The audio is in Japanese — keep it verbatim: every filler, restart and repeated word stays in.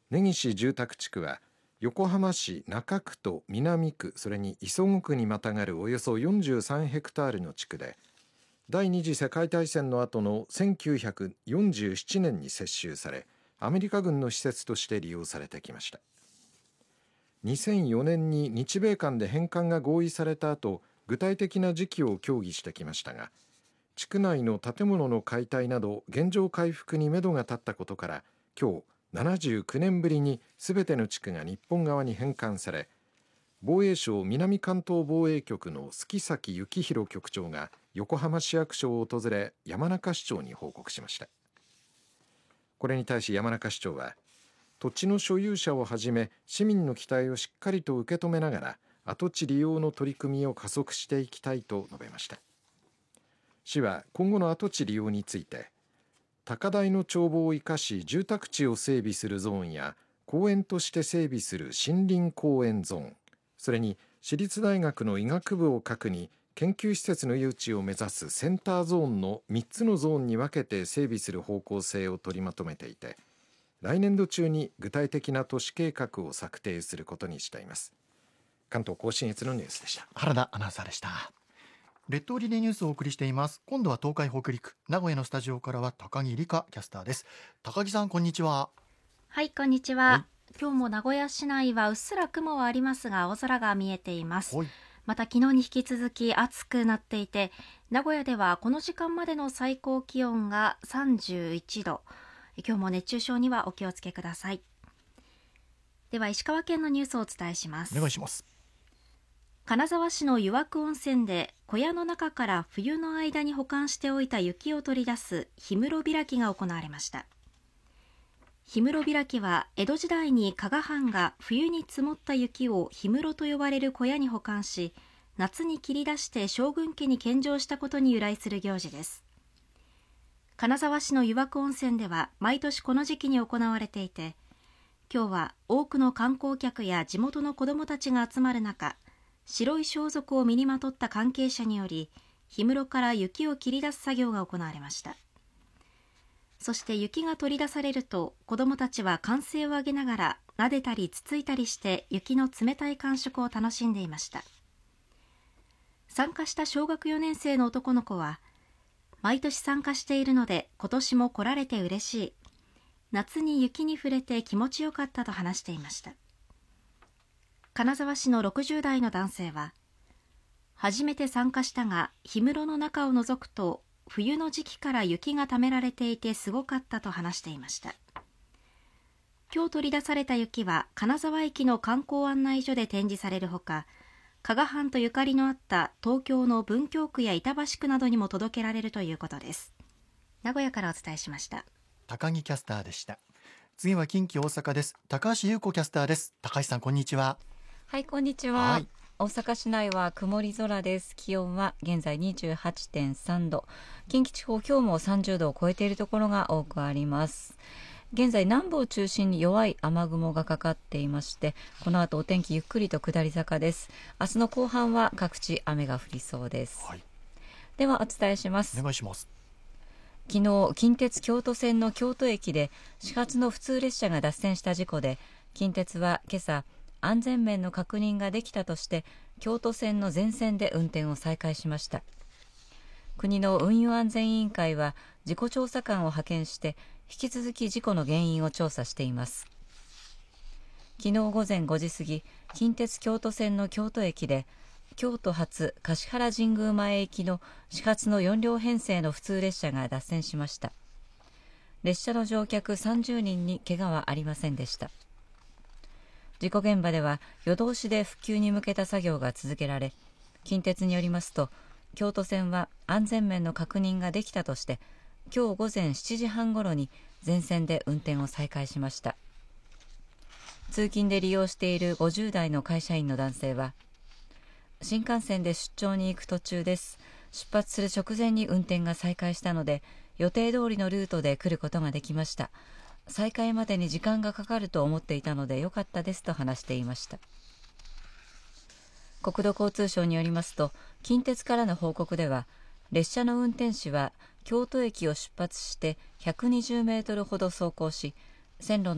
根岸住宅地区は横浜市中区と南区、それに磯子区にまたがるおよそよんじゅうさんヘクタールの地区で、第二次世界大戦の後のせんきゅうひゃくよんじゅうななねんに接収され、アメリカ軍の施設として利用されてきました。にせんよねんに日米間で返還が合意された後、具体的な時期を協議してきましたが、地区内の建物の解体など現状回復にめどが立ったことから、今日ななじゅうきゅうねんぶりにすべての地区が日本側に返還され、防衛省南関東防衛局の杉崎幸宏局長が横浜市役所を訪れ、山中市長に報告しました。これに対し山中市長は、土地の所有者をはじめ市民の期待をしっかりと受け止めながら、跡地利用の取り組みを加速していきたいと述べました。市は今後の跡地利用について、高台の眺望を生かし住宅地を整備するゾーンや、公園として整備する森林公園ゾーン、それに私立大学の医学部を核に研究施設の誘致を目指すセンターゾーンのみっつのゾーンに分けて整備する方向性を取りまとめていて、来年度中に具体的な都市計画を策定することにしています。関東甲信越のニュースでした。 原田アナウンサーでした。列島リレーニュースをお送りしています。今度は東海北陸、名古屋のスタジオからは高木理香キャスターです。高木さん、こんにちは。 はい、こんにちは。はい、今日も名古屋市内はうっすら雲はありますが青空が見えています。また昨日に引き続き暑くなっていて、名古屋ではこの時間までの最高気温がさんじゅういちど。今日も熱中症にはお気をつけください。では石川県のニュースをお伝えします。 お願いします。 金沢市の湯涌温泉で小屋の中から冬の間に保管しておいた雪を取り出す氷室開きが行われました。氷室開きは江戸時代に加賀藩が冬に積もった雪を氷室と呼ばれる小屋に保管し、夏に切り出して将軍家に献上したことに由来する行事です。金沢市の湯涌温泉では毎年この時期に行われていて、今日は多くの観光客や地元の子どもたちが集まる中、白い装束を身にまとった関係者により氷室から雪を切り出す作業が行われました。そして雪が取り出されると子どもたちは歓声を上げながら撫でたりつついたりして雪の冷たい感触を楽しんでいました。参加した小学よねん生の男の子は、毎年参加しているので今年も来られて嬉しい、夏に雪に触れて気持ちよかったと話していました。金沢市のろくじゅう代の男性は、初めて参加したが氷室の中を覗くと冬の時期から雪がためられていてすごかったと話していました。今日取り出された雪は金沢駅の観光案内所で展示されるほか、加賀藩とゆかりのあった東京の文京区や板橋区などにも届けられるということです。名古屋からお伝えしました。 高木キャスターでした。次は近畿大阪です。高橋優子キャスターです。高橋さん、こんにちは。 はい、こんにちは。はい、大阪市内は曇り空です。気温は現在 にじゅうはちてんさんど、近畿地方今日もさんじゅうどを超えているところが多くあります。現在南部を中心に弱い雨雲がかかっていまして、この後お天気ゆっくりと下り坂です。明日の後半は各地雨が降りそうです。はい、ではお伝えします。 お願いします。 昨日、近鉄京都線の京都駅で始発の普通列車が脱線した事故で、近鉄は今朝安全面の確認ができたとして京都線の全線で運転を再開しました。国の運輸安全委員会は事故調査官を派遣して引き続き事故の原因を調査しています。昨日午前ごじ過ぎ、近鉄京都線の京都駅で京都発橿原神宮前行きの始発のよん両編成の普通列車が脱線しました。列車の乗客さんじゅうにんに怪我はありませんでした。事故現場では夜通しで復旧に向けた作業が続けられ、近鉄によりますと京都線は安全面の確認ができたとして今日午前しちじはんごろに全線で運転を再開しました。通勤で利用しているごじゅう代の会社員の男性は、新幹線で出張に行く途中です。出発する直前に運転が再開したので予定通りのルートで来ることができました。再開までに時間がかかると思っていたので良かったですと話していました。国土交通省によりますと、近鉄からの報告では列車の運転士は京都駅を出発してひゃくにじゅうメートルほど走行し、線路の